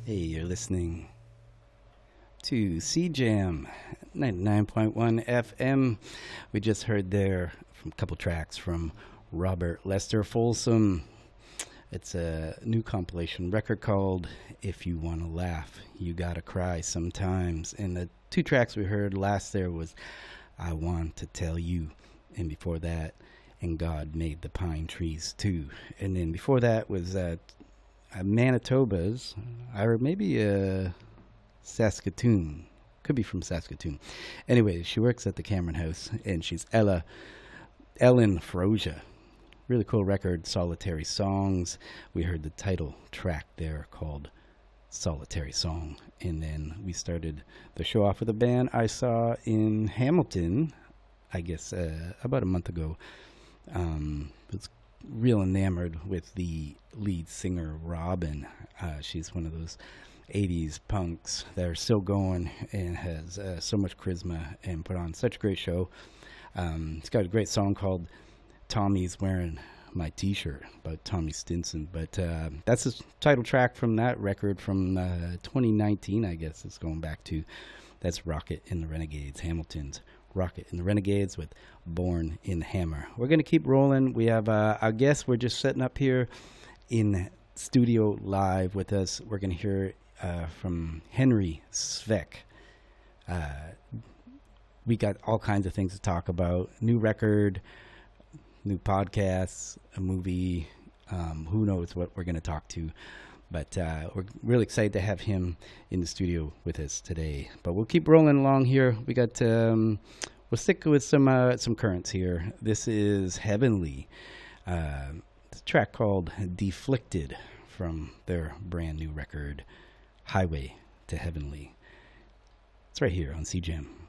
Hey, you're listening to CJAM 99.1 FM. We just heard there from a couple tracks from Robert Lester Folsom. It's a new compilation record called If You Wanna Laugh, You Gotta Cry Sometimes. And the two tracks we heard last there was I Want to Tell You, and before that, And God Made the Pine Trees Too. And then before that was Manitoba's, or maybe Saskatoon. Could be from Saskatoon. Anyway, she works at the Cameron House, and she's Ellen Froja. Really cool record, Solitary Songs. We heard the title track there called Solitary Song. And then we started the show off with a band I saw in Hamilton, I guess about a month ago. Was real enamored with the lead singer, Robin. She's one of those 80s punks that are still going and has so much charisma and put on such a great show. It's got a great song called Tommy's Wearing My T-Shirt by Tommy Stinson. But that's the title track from that record from 2019, I guess it's going back to. That's Rocket and the Renegades, Hamilton's Rocket and the Renegades with Born in the Hammer. We're going to keep rolling. We have our guest. We're just setting up here in studio live with us. We're going to hear from Henry Svek. We got all kinds of things to talk about. New record, new podcasts, a movie. Who knows what we're going to talk to. But we're really excited to have him in the studio with us today. But we'll keep rolling along here. We got we'll stick with some currents here. This is Heavenly. It's a track called Deflicted from their brand new record, Highway to Heavenly. It's right here on CJAM.